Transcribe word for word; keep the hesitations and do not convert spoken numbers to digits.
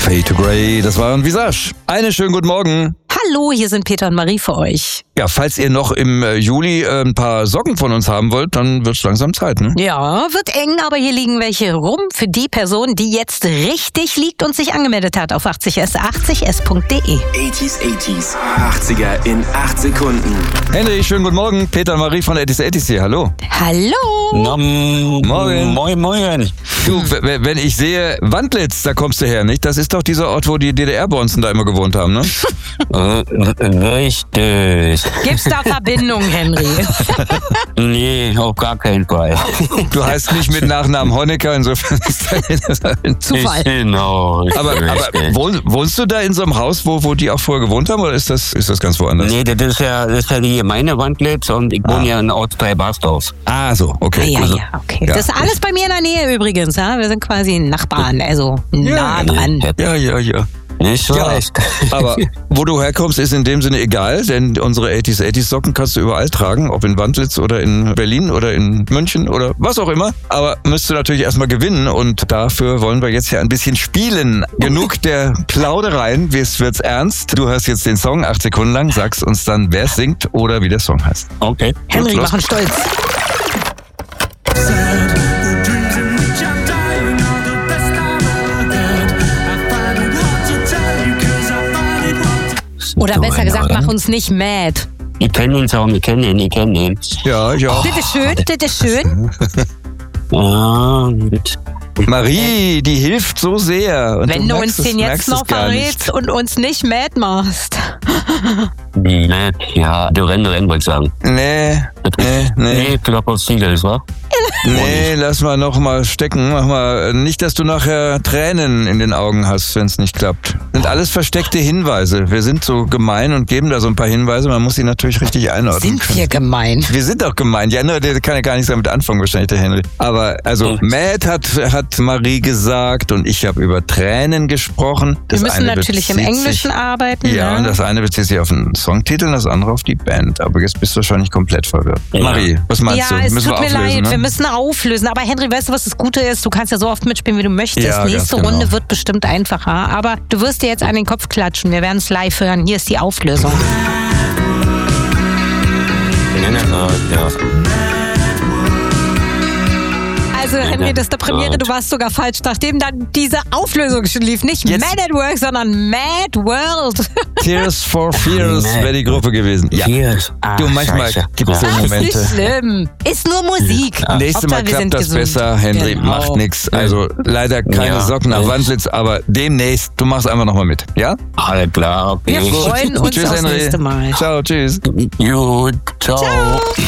Fade to Grey, das war ein Visage. Einen schönen guten Morgen. Hallo, hier sind Peter und Marie für euch. Ja, falls ihr noch im Juli äh, ein paar Socken von uns haben wollt, dann wird's langsam Zeit, ne? Ja, wird eng, aber hier liegen welche rum für die Person, die jetzt richtig liegt und sich angemeldet hat auf achtzig s achtzig s punkt de. achtziger, achtziger, achtziger in acht Sekunden. Henry, schönen guten Morgen. Peter und Marie von achtziger, achtziger hier, hallo. Hallo. Na, Morgen. Moin, moin. Du, w- wenn ich sehe Wandlitz, da kommst du her, nicht? Das ist doch dieser Ort, wo die D D R-Bonzen da immer gewohnt haben, ne? Äh, Richtig. Gibt's da Verbindungen, Henry? Nee, auf gar keinen Fall. Du heißt nicht mit Nachnamen Honecker, insofern ist das ein Zufall. Genau. Aber, aber wohn, wohnst du da in so einem Haus, wo, wo die auch vorher gewohnt haben, oder ist das, ist das ganz woanders? Nee, das ist ja, das ist ja die Gemeinde Wandlitz und ich wohne Ah. ja in Ortsteil Barsdorf. Ah, so, okay. Ja, Also, ja, okay. Ja. Das ist alles bei mir in der Nähe übrigens. Ja? Wir sind quasi Nachbarn, also nah dran. Ja, ja, ja. Nicht Ja, schlecht. aber wo du herkommst, ist in dem Sinne egal, denn unsere achtziger, achtziger Socken kannst du überall tragen, ob in Wandlitz oder in Berlin oder in München oder was auch immer. Aber müsst du natürlich erstmal gewinnen und dafür wollen wir jetzt ja ein bisschen spielen. Genug der Plaudereien, jetzt wird's ernst. Du hörst jetzt den Song acht Sekunden lang, sagst uns dann, wer es singt oder wie der Song heißt. Okay. Henry, los. machen stolz. Oder besser gesagt, mach uns nicht mad. Ich kenne den Song, ich kenne den, ich kenne den. Ja, ja. Das ist schön, das ist schön. Ah, gut. Marie, die hilft so sehr. Und Wenn du uns merkst es- den jetzt merkst es noch gar nicht. verrätst und uns nicht mad machst. Nett, ja, du Rennen, Rennen, wollte ich sagen. Nee, nee, nee. Nee, Klopp auf Ziegels, wa? Nee, lass mal noch mal stecken. Mach mal nicht, dass du nachher Tränen in den Augen hast, wenn es nicht klappt. Sind alles versteckte Hinweise. Wir sind so gemein und geben da so ein paar Hinweise. Man muss sie natürlich richtig einordnen Sind können. wir gemein? Wir sind auch gemein. Ja, nur, der kann ja gar nichts damit anfangen, wahrscheinlich der Henry. Aber also, Mhm. Matt hat, hat Marie gesagt und ich habe über Tränen gesprochen. Das Wir müssen eine natürlich im bezieht Englischen sich, arbeiten. Ja, ne? und das eine bezieht sich auf den Songtitel und das andere auf die Band. Aber jetzt bist du wahrscheinlich komplett verwirrt. Ja. Marie, was meinst ja, du? es Müssen tut wir mir auflösen, leid, ne? wir müssen auflösen. Aber Henry, weißt du, was das Gute ist? Du kannst ja so oft mitspielen, wie du möchtest. Ja, ganz Nächste genau. Runde wird bestimmt einfacher. Aber du wirst dir jetzt an den Kopf klatschen. Wir werden es live hören. Hier ist die Auflösung. Ja, ja. Also Henry, das ist der Premiere. Du warst sogar falsch, nachdem dann diese Auflösung schon lief. Nicht Jetzt- Mad at Work, sondern Mad World. Tears for Fears Nee. wäre die Gruppe gewesen. Ja. Cheers. Ah, Du, manchmal Scheiße. gibt's so Ja. Das ist Momente. nicht schlimm. Ist nur Musik. Nächstes Mal Hauptsache, wir sind klappt das gesund. besser. Henry, Genau. macht nix. Also leider keine Ja. Socken nach Wandlitz, aber demnächst. Du machst einfach nochmal mit. Ja? Alles klar, okay. Wir freuen uns Tschüss, aufs Henry. nächste Mal. Ciao, tschüss. Gut, ciao. Ciao.